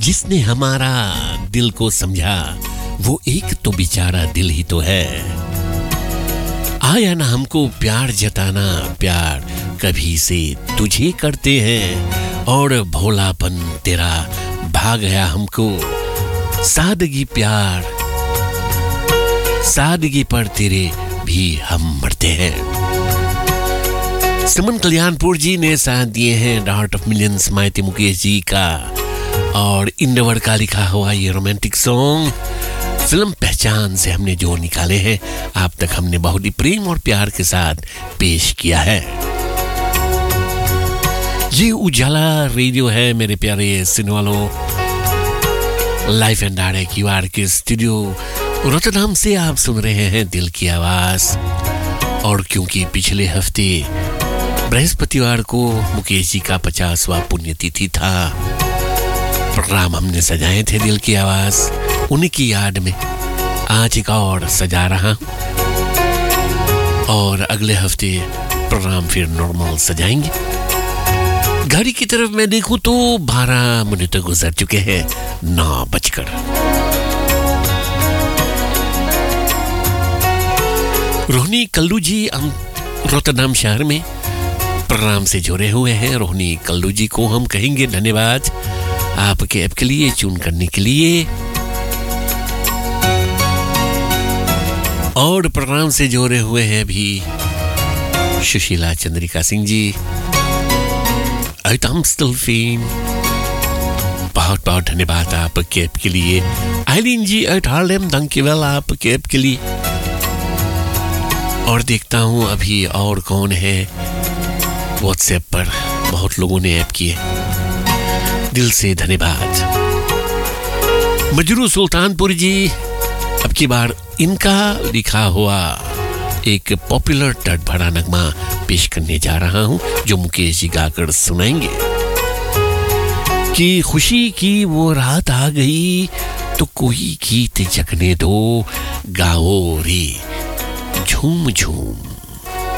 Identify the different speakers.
Speaker 1: जिसने हमारा दिल को समझा वो एक तो बेचारा दिल ही तो है। आया ना हमको प्यार जताना, प्यार कभी से तुझे करते हैं और भोलापन तेरा भाग गया हमको। सादगी प्यार, सादगी पर तेरे भी हम मरते हैं। सुमन कल्याणपुर जी ने साथ दिए हैं डार्ट ऑफ मिलियंस माइती मुकेश जी का, और इंदवर का लिखा हुआ ये रोमांटिक सॉन्ग फिल्म पहचान से हमने जो निकाले हैं आप तक हमने बहुत ही प्रेम और प्यार के साथ पेश किया है। ये उजाला रेडियो है मेरे प्यारे सुनने वालों। लाइफ एंड डायरेक्ट यूआर के स्टूडियो रोटरडैम से आप सुन रहे हैं दिल की आवाज। और क्योंकि पिछले हफ्ते बृहस्पतिवार को मुकेश जी का 50वां पुण्यतिथि था, प्रोग्राम हमने सजाए थे दिल की आवाज उन्हीं की याद में। आज एक और सजा रहा हूं और अगले हफ्ते प्रोग्राम फिर नॉर्मल सजाएंगे। घड़ी की तरफ मैं देखूं तो 12 मिनट गुजर चुके हैं 9 बजकर। रोहिणी कल्लू जी हम रोटरडैम शहर में प्रोग्राम से जुड़े हुए हैं। रोहिणी कल्लू जी को हम कहेंगे धन्यवाद आपके ऐप के लिए, चुन करने के लिए। और प्रोग्राम से जोड़े हुए हैं भी Sushila Chandrika Singh ji, item still fame, बहुत बहुत धन्यवाद आपके ऐप के लिए। आइलिन जी एट हार्लेम, दांकीवेल आपके ऐप के लिए। और देखता हूं अभी और कौन है व्हाट्सएप पर, बहुत लोगों ने ऐप किए, दिल से धन्यवाद। मजरू सुल्तानपुर जी, अब की बार इनका लिखा हुआ एक पॉपुलर टट भरा नगमा पेश करने जा रहा हूं जो मुकेश जी गाकर सुनाएंगे। कि खुशी की वो रात आ गई तो कोई गीत जगने दो, गाओ रे झूम झूम।